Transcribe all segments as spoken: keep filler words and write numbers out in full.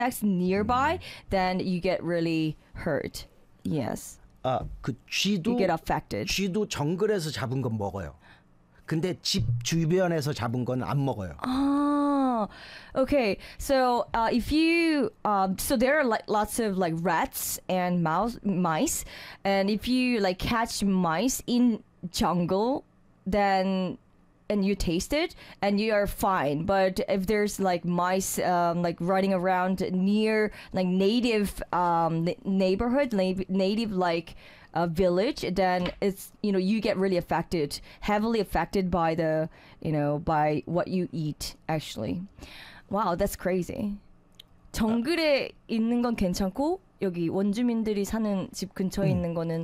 insects nearby, then you get really hurt. Yes. 아, 그 쥐도 You get affected. 쥐도 정글에서 잡은 건 먹어요. 근데 집 주변에서 잡은 건 안 먹어요. Oh, okay. So uh, if you, um, so there are like lots of like rats and mouse, mice, and if you like catch mice in jungle, then and you taste it and you are fine. But if there's like mice um, like running around near like native um, n- neighborhood, na- native like uh, village, then it's, you know, you get really affected, heavily affected by the, you know, by what you eat actually. Wow, that's crazy. 정글에 있는 건 괜찮고 여기 원주민들이 사는 집 근처에 음. 있는 거는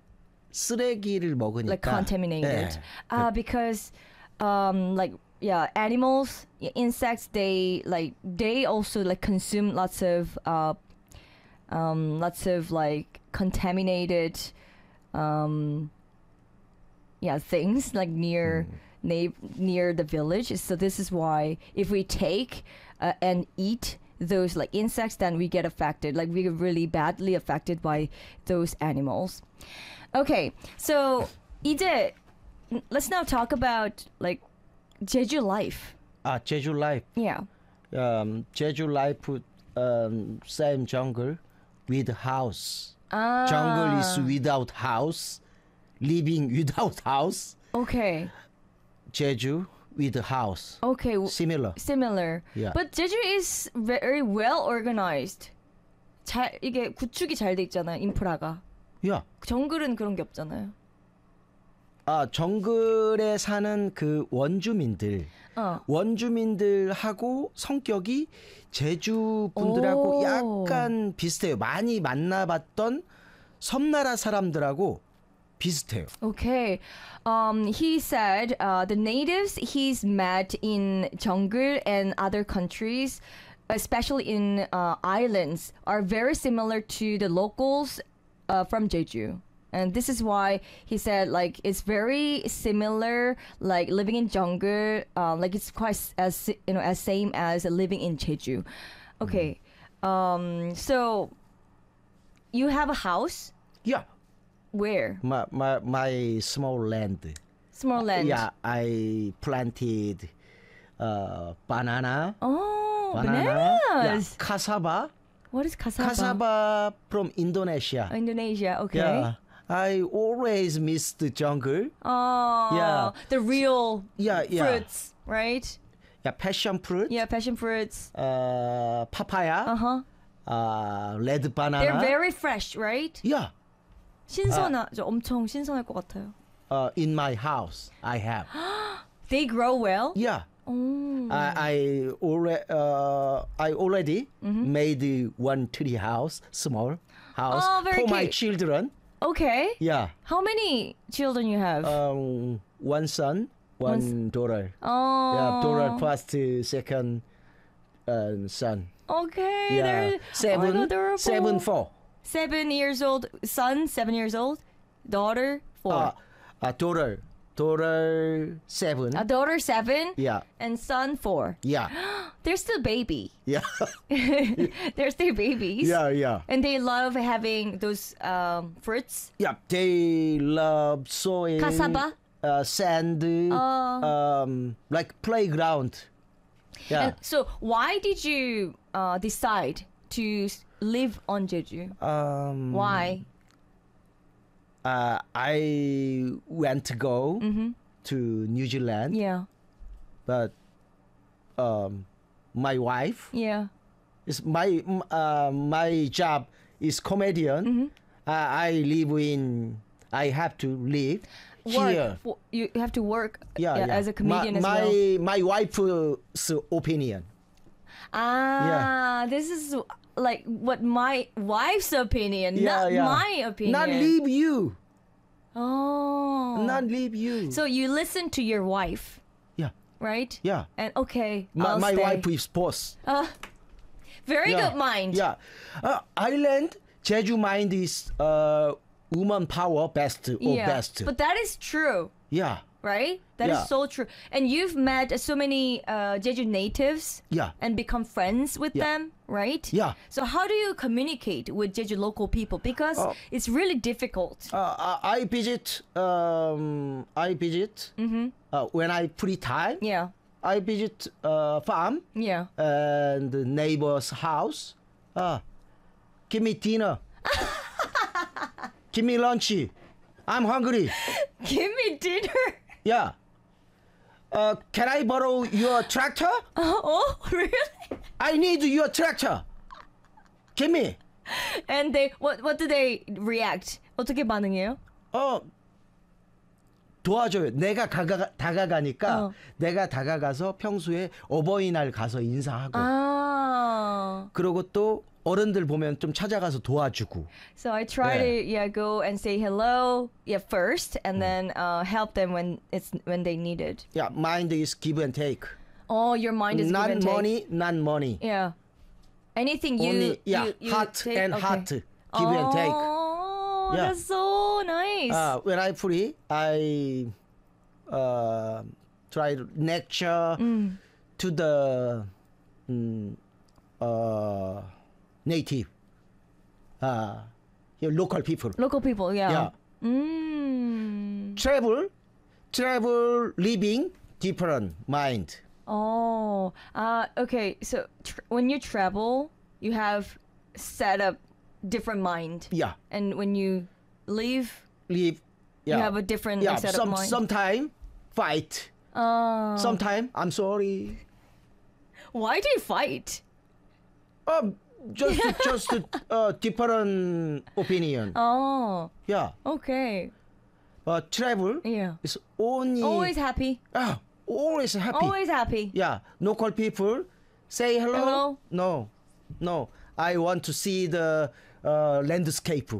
쓰레기를 먹으니까. like contaminated. 네. Uh, because um like yeah, animals, yeah, insects, they like they also like consume lots of uh um lots of like contaminated um yeah, things like near 음. na- near the village. So this is why if we take uh, and eat those like insects, then we get affected, like we get really badly affected by those animals. Okay, so 이제 let's now talk about like Jeju life. 아, 제주 라이프. Yeah. Um, 제주 라이프 um, same jungle with house. Ah. Jungle is without house. Living without house. Okay. 제주 with house. Okay. w- Similar. Similar. Yeah. But Jeju is very well organized. 잘 이게 구축이 잘 돼 있잖아요. 인프라가. Yeah. 정글은 그런 게 없잖아요. 아, 정글에 사는 그 원주민들. 어. 원주민들하고 성격이 제주 분들하고 오. 약간 비슷해요. 많이 만나봤던 섬나라 사람들하고 비슷해요. Okay. Um, he said uh, the natives he's met in jungle and other countries, especially in uh, islands, are very similar to the locals uh, from Jeju. And this is why he said like it's very similar, like living in jungle, um, like it's quite s- as si- you know as same as living in Jeju. Okay. Um, so you have a house Yeah. where? My, my, my small land. Small land. Yeah, I planted uh, banana. Oh, banana. bananas. Yeah, cassava. What is cassava? Cassava from Indonesia. Indonesia. Okay. Yeah. I always miss the jungle. Oh, Yeah. the real Yeah, yeah. fruits, right? Yeah, passion fruit. Yeah, passion fruits. Uh, papaya. Uh huh. Uh, red banana. They're very fresh, right? Yeah. 신선하죠. 엄청 신선할 것 같아요. Uh, in my house, I have. They grow well. Yeah. Oh. I I already uh, I already Mm-hmm. made one tree house, small house Oh, very for my cute. children. Okay. Yeah. How many children you have? Um, one son, one daughter. oh. Yeah, daughter first, uh, second, uh, son. Okay. Yeah, They're, seven, oh my God, adorable. seven, four. Seven years old son, seven years old. Daughter, four. Uh, uh, daughter, daughter, seven. A daughter, seven. Yeah, And son, four. yeah, They're still baby. yeah, They're still babies. yeah, yeah. And they love having those um, fruits. Yeah, they love soil, Cassava? uh, sand, Oh. um, like playground. Yeah. And so why did you uh, decide to s- live on Jeju? um, Why? Uh, I went to go Mm-hmm. to New Zealand, Yeah. but um, my wife Yeah. is my m- uh, my job is comedian. Mm-hmm. Uh, I live in. I have to live Work. here. For, you have to work Yeah, yeah, yeah. as a comedian my, as my, well. My wife's opinion. Ah, this is like what my wife's opinion, Yeah, not yeah. my opinion. Not leave you. Oh. Not leave you. So you listen to your wife, yeah, right? yeah. And okay, My, I'll my stay. wife is boss. Uh, very Yeah. good mind. Yeah. Uh, Island, Jeju mind is uh, woman power best or Yeah. best. But that is true. yeah. right? That is Yeah. so true. And you've met so many uh, Jeju natives Yeah. and become friends with Yeah. them, right? Yeah. So how do you communicate with Jeju local people? Because Oh. it's really difficult. Uh, I I visit. Um, I visit uh, when I free time. Yeah, I visit uh, farm yeah. and the neighbor's house. Uh, give me dinner. Give me lunch. I'm hungry. Give me dinner. Yeah. Uh, can I borrow your tractor? Oh, really? I need your tractor. Give me. And they what what do they react? 어떻게 반응해요? 어 도와줘요. 내가 가가, 다가가니까 어. 내가 다가가서 평소에 어버이날 가서 인사하고 아. 그러고 또 어른들 보면 좀 찾아가서 도와주고. So I try Yeah. to yeah go and say hello yeah first and then uh, help them when it's when they need it. Yeah, mind is give and take. Oh, your mind is give Not and take. money, not money. Yeah. Anything you Only yeah, you, you heart take? and Okay. heart. Give and take. Oh, Yeah. that's so nice. Uh, when I free, I uh, try to lecture Mm. to the mm, uh, native, uh, your local people. Local people, yeah. Yeah. Mm. Travel, travel, living different mind. Oh, uh, okay. So tr- when you travel, you have set up different mind, Yeah, and when you leave, live. Yeah, you have a different yeah. like, set Some of mind. sometime fight. Oh. Sometime I'm sorry. Why do you fight? Um, just just uh, different opinion. Oh, Yeah. okay. Uh, travel Yeah. is only Always happy. ah, always happy. Always happy. Yeah, local people say hello. Hello? No, no. I want to see the uh, landscape.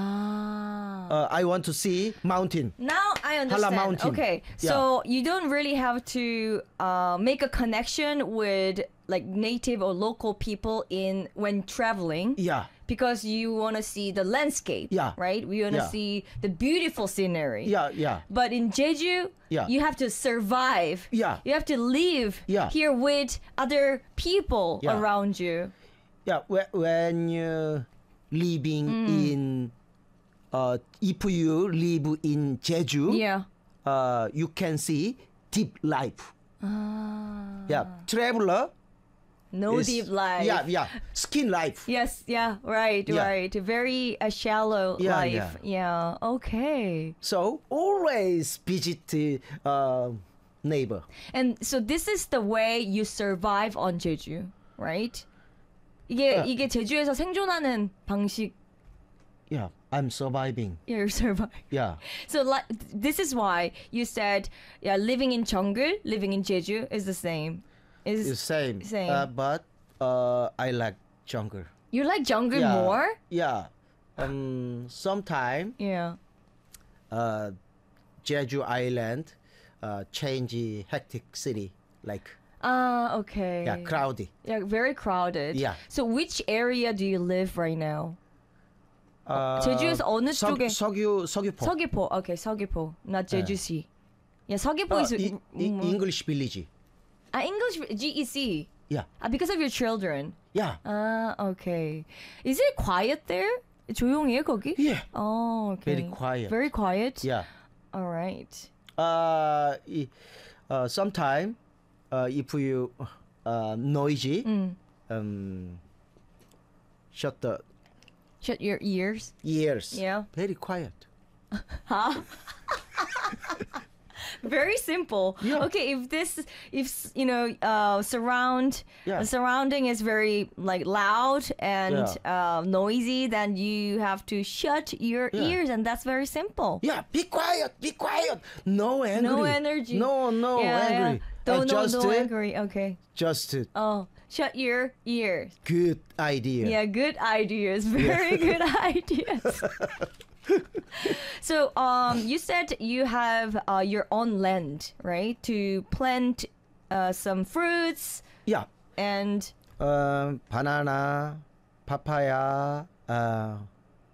Ah. Uh, I want to see mountain. Now I understand. Mountain. Okay, so you don't really have to uh, make a connection with like native or local people in when traveling. Yeah, Because you want to see the landscape, Yeah. right? We want to Yeah. see the beautiful scenery. yeah, yeah, But in Jeju, Yeah. you have to survive. Yeah. You have to live Yeah. here with other people Yeah. around you. yeah. When, when you living Mm. in, uh, if you live in Jeju, Yeah. uh, you can see deep life. Ah. Yeah, traveler. No is- deep life. Yeah, yeah. Skin life. Yes, yeah, right, Yeah. right. Very a shallow Yeah, life. Yeah. Okay. So always visit the uh, neighbor. And so this is the way you survive on Jeju, right? 이게 네. 이게 제주에서 생존하는 방식. Yeah, I'm surviving. You survive. Yeah, So like this is why you said yeah, living in jungle, living in Jeju is the same. Is it's same. Same. Uh, but uh, I like jungle. you like jungle Yeah, more? Yeah. Um, sometime Yeah. uh, Jeju Island uh, change hectic city like Ah, okay. yeah crowded. Yeah, very crowded. Yeah. So which area do you live right now? Uh, 제주에서 어느 서, 쪽에? 서규 서규포. 서귀포. Okay, 서귀포. Not 제주시. Yeah, 서귀포 Uh, is E- E- mm, English village. ah, English G E C. Yeah, Ah, because of your children. yeah, Ah, okay. Is it quiet there? 조용해요 거기? yeah. Oh, okay. Very quiet. Very quiet. Yeah. All right. Uh, i- uh, sometime uh, if you uh, noisy, Mm. um, shut the Shut your ears. ears. Yeah. Very quiet. Huh? Very simple. Yeah. Okay, if this, if you know, uh, surround, Yeah. the surrounding is very like loud and uh, noisy, then you have to shut your Yeah. ears, and that's very simple. Yeah, be quiet, be quiet. No angry. No energy. No, no yeah, angry. Yeah. Don't, Uh, no, just, no uh, angry. Okay. just uh, Oh, shut your ears. good idea. Yeah, good ideas. Very good ideas. So, um, you said you have uh, your own land, right? To plant uh, some fruits Yeah. and Um, banana, papaya, uh,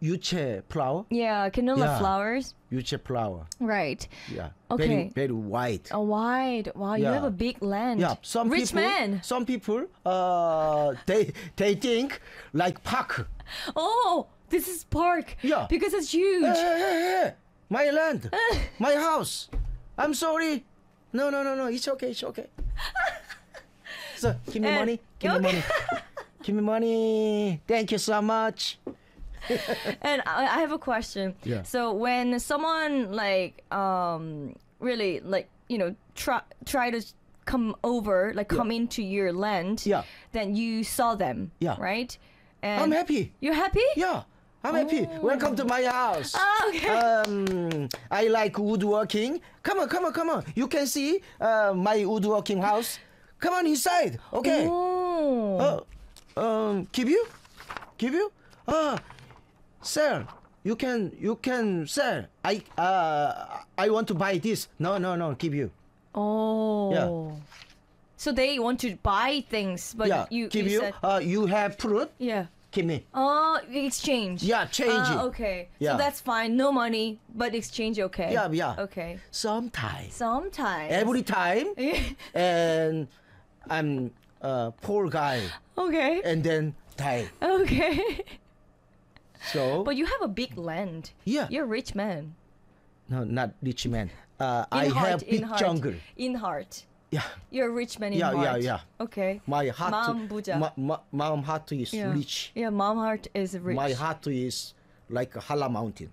유채 flower. Yeah, canola Yeah. flowers. 유채 flower. Right. Yeah. Okay. Very very white. A wide. Wow, you Yeah. have a big land. Yeah. Some Rich people. man. Some people. Uh, they they think like park. Oh, this is park. Yeah. Because it's huge. Hey, hey, hey, hey. My land. My house. I'm sorry. No, no, no, no. It's okay. It's okay. So, give me Eh, money. Give me okay. money. Give me money. Thank you so much. And I, I have a question. Yeah. So when someone like um really like you know try try to come over like come into your land, Yeah. then you saw them, Yeah. right? And I'm happy. You're happy? Yeah. I'm happy. Welcome to my house. Oh, okay. Um, I like woodworking. Come on, come on, come on. You can see uh, my woodworking house. Come on inside. Okay. Oh. Uh, um, give you? Give you? Uh, sir, you can you can sell. I uh I want to buy this. No, no, no. Give you. Oh. So they want to buy things, but yeah. you give you you. said Uh, you have fruit. yeah. Give me. Oh, exchange. Yeah, change it. Ah, okay. Yeah. So that's fine. No money, but exchange okay. Yeah, yeah. Okay. Sometimes. Sometimes. Every time. And I'm a poor guy. Okay. And then die. Okay. So But you have a big land. Yeah. You're a rich man. no, not rich man. Uh, In I heart, have in big heart. jungle. In heart. Yeah. You're a rich man in Yeah, yeah, heart. yeah. Okay. My heart. 마음 부자. Ma, ma, my heart is Yeah. rich. Yeah, mom heart is rich. My heart is like a Hala mountain.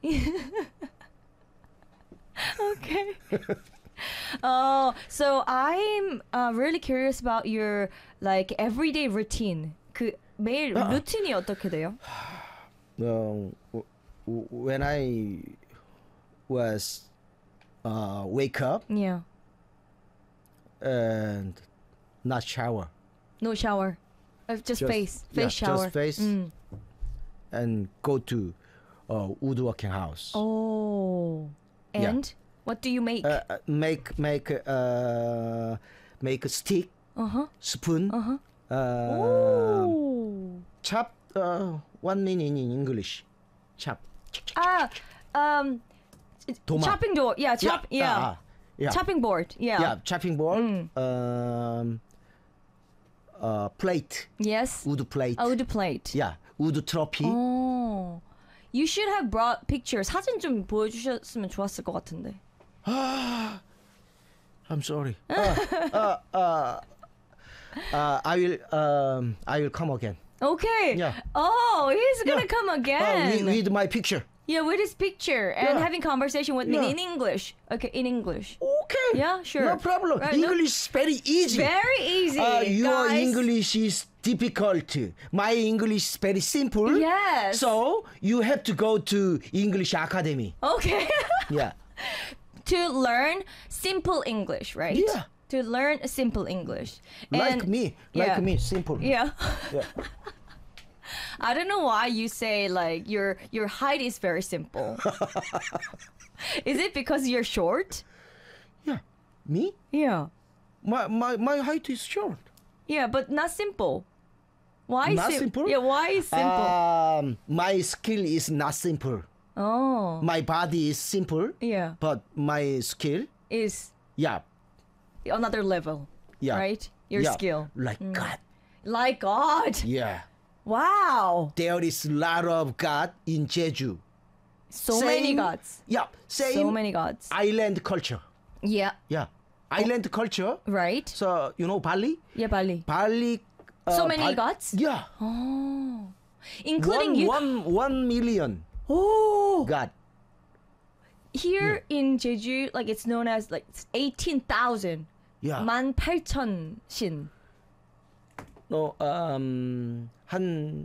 Okay. Oh, so I'm uh, really curious about your like everyday routine. 그 매일 아. 루틴이 어떻게 돼요? Um, w- w- when I was uh, wake up Yeah. and not shower No shower. Uh, just, Just- face. yeah, Face just shower. face. Mm. and go to uh, woodworking house. Oh. Yeah. And what do you make? Uh, uh, make make uh, make a stick, Uh-huh. spoon, Uh-huh. uh, Oh. chop. Uh, one minute in English, chop. Ah, um 도마. chopping door. Yeah, chop yeah. Yeah, ah, yeah, Chopping board. Yeah. yeah, chopping board. Mm. Um, uh, plate, Yes. wood plate. Oh, the plate. Yeah, wood trophy. Oh. You should have brought pictures. 사진 좀 보여주셨으면 좋았을 것 같은데. I'm sorry. Uh, uh, uh, uh, I will. Um, I will come again. Okay. Yeah. Oh, he's gonna Yeah. come Uh, again. with, with my picture. Yeah, with his picture and Yeah. having conversation with me Yeah. in English. Okay, in English. Okay. Yeah, sure. No problem. Right, no- English is very easy. Very easy. Uh, your guys. English is difficult. My English is very simple. Yes. So you have to go to English Academy. Okay. Yeah. To learn simple English, right? Yeah. To learn simple English. Like And- me. Like yeah. me. Simple. Yeah. Yeah. I don't know why you say like your your height is very simple. Is it because you're short? Yeah. Me? Yeah. My, my, my height is short. Yeah, but not simple. Why Not sim- simple? Yeah, why is simple? Um, my skill is not simple. oh. My body is simple, Yeah. but my skill, Is yeah, another level. yeah. Right? Your yeah, skill. Like God. Like God. Yeah. Wow. There is a lot of God in Jeju. So many gods. Yeah. Same So many gods. island culture. Yeah. Yeah. Island culture. Right? So, you know, Bali? Yeah, Bali. Bali. uh, So many Bal- gods? Yeah. Oh. Including One, you. one, one million Oh. God. Here in Jeju, like it's known as like eighteen thousand. Yeah. 만 팔천 신. No, um, 한,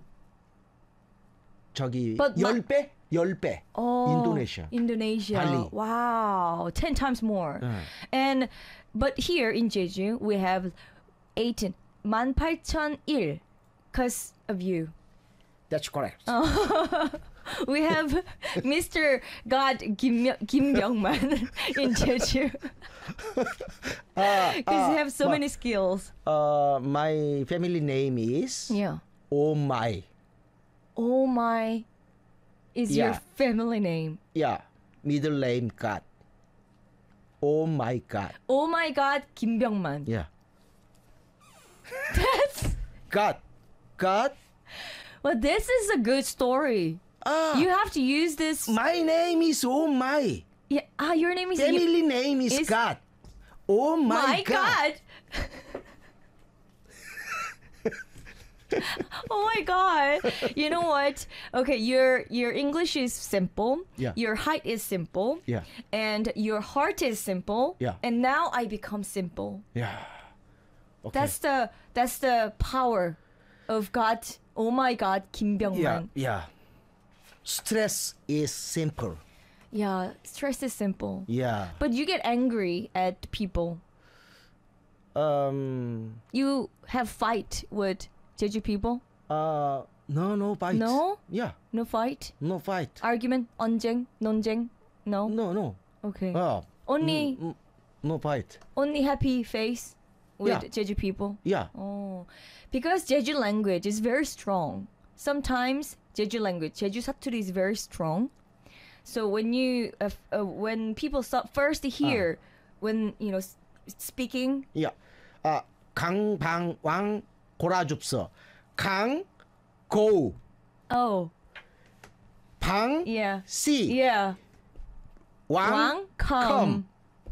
저기, But ma- 열 배? 열 배. Oh, Indonesia. Indonesia. Bali. Wow, ten times more. Uh. And but here in Jeju we have eighteen 만 팔천 일 because of you. That's correct. Oh. We have Mister God Kim Kim Byung-man in Jeju. Because you have so but- many skills. Uh, my family name is Yeah. Oh My. Oh my. is Yeah. your family name. Yeah. Middle name God. Oh my God. Oh my God, 김병만. Yeah. That's God. God. well. This is a good story. Ah. You have to use this. My name is Oh my. Yeah. Ah, your name is Family name is, is- God. Oh my, my God. Oh my God. You know what? Okay, your your English is simple. Yeah. Your height is simple. Yeah. And your heart is simple. Yeah. And now I become simple. Yeah. Okay. That's the that's the power of God. Oh my God, 김병만. yeah. Yeah. Stress is simple. Yeah, stress is simple. Yeah. But you get angry at people. Um. You have fight with Jeju people? Uh. No. No fight. No? Yeah. No fight? No fight. Argument? 언쟁? 논쟁? No? No. No. Okay. Uh, Only mm, mm, no fight. only happy face with Yeah. Jeju people? Yeah. Oh. Because Jeju language is very strong. Sometimes Jeju language, Jeju 사투리 is very strong. So when you uh, f- uh, when people start first hear when you know s- speaking Yeah. 아 강방왕 고라줍서 강 go oh 방 yeah see yeah 왕 왕 come come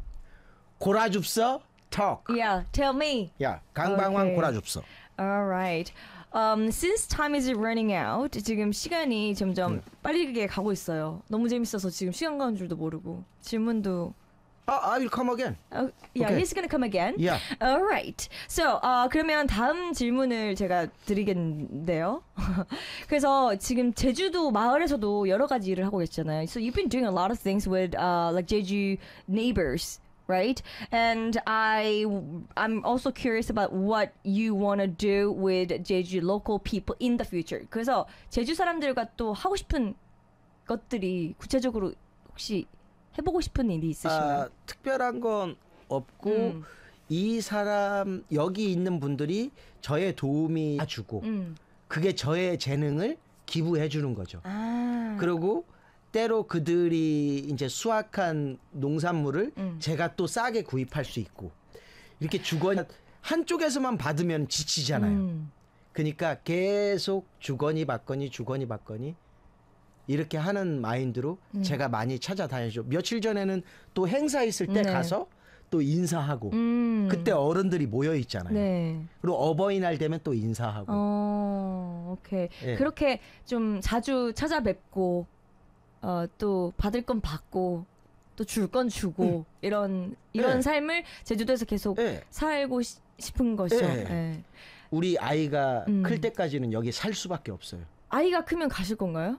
고라줍서 talk. yeah tell me 야 강방왕 Okay. 고라줍서. all right um since time is running out 지금 시간이 점점 빨리 가고 있어요 너무 재밌어서 지금 시간 가는 줄도 모르고 질문도 아, I will come again. Oh, yeah, Okay. he's gonna come again. Yeah. All right. So, 어, 그러면 다음 질문을 제가 드리겠는데요. 그래서 지금 제주도 마을에서도 여러 가지 일을 하고 계시잖아요. So you've been doing a lot of things with uh, like Jeju neighbors, right? And I, I'm also curious about what you want to do with Jeju local people in the future. 그래서 제주 사람들과 또 하고 싶은 것들이 구체적으로 혹시 해보고 싶은 일이 있으신가요? 아, 특별한 건 없고 음. 이 사람 여기 있는 분들이 저의 도움이 주고 음. 그게 저의 재능을 기부해 주는 거죠. 아. 그리고 때로 그들이 이제 수확한 농산물을 음. 제가 또 싸게 구입할 수 있고 이렇게 주거니 한쪽에서만 받으면 지치잖아요. 음. 그러니까 계속 주거니 받거니 주거니 받거니 이렇게 하는 마인드로 음. 제가 많이 찾아다니죠. 며칠 전에는 또 행사 있을 때 네. 가서 또 인사하고 음. 그때 어른들이 모여 있잖아요. 네. 그리고 어버이날 되면 또 인사하고. 어, 오케이. 예. 그렇게 좀 자주 찾아뵙고 어, 또 받을 건 받고 또 줄 건 주고 이런 이런 예. 삶을 제주도에서 계속 예. 살고 시, 싶은 거죠. 예. 예. 우리 아이가 음. 클 때까지는 여기 살 수밖에 없어요. 아이가 크면 가실 건가요?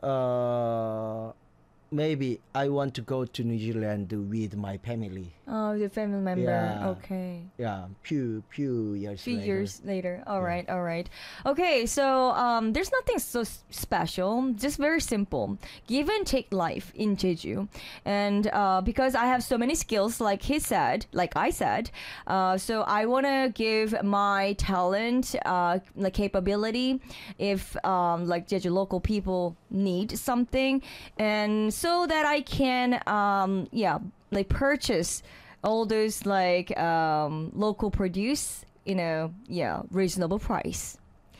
어, maybe I want to go to New Zealand with my family. 어, the family member. Yeah. Okay. Yeah, few few years Few later. years later. All right, all right. Okay, so um, there's nothing so s- special, just very simple. Give and take life in Jeju. And uh, because I have so many skills, like he said, like I said, uh, so I want to give my talent, uh, like capability, if um, like Jeju local people need something, and so that I can, um, yeah, like purchase all those like um, local produce in a yeah reasonable price.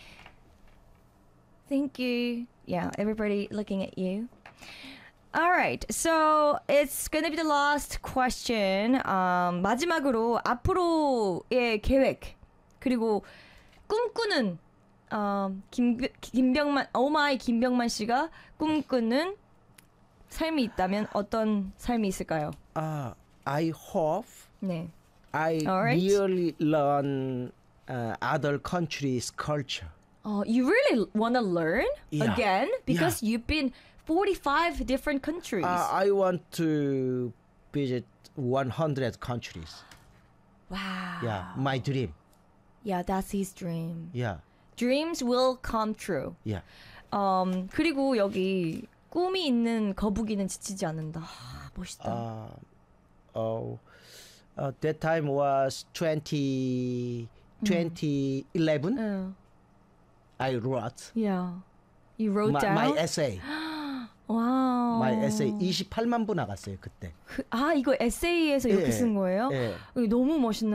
Thank you. Yeah, everybody looking at you. All right, so it's gonna be the last question. Um, 마지막으로 앞으로의 계획 그리고 꿈꾸는 um, 김 김병만 오마이 김병만 씨가 꿈꾸는 삶이 있다면 어떤 삶이 있을까요? Uh, I hope 네. I Alright. really learn uh, other countries' culture. Oh, you really want to learn Yeah. again because you've been forty-five different countries. Uh, I want to visit one hundred countries. wow. Yeah, my dream. Yeah, that's his dream. Yeah, Dreams will come true. yeah. Um, 그리고 여기 꿈이 있는 거북이는 지치지 않는다. 아, 멋있다. Uh, oh, uh, that time was twenty, twenty eleven. 응. I wrote Yeah. You wrote my, down. my essay. 와우. My essay 이십팔만 부 나갔어요 그때. 그, 아 이거 에세이에서 이렇게 예, 쓴 거예요? 예. 이거 너무 멋있는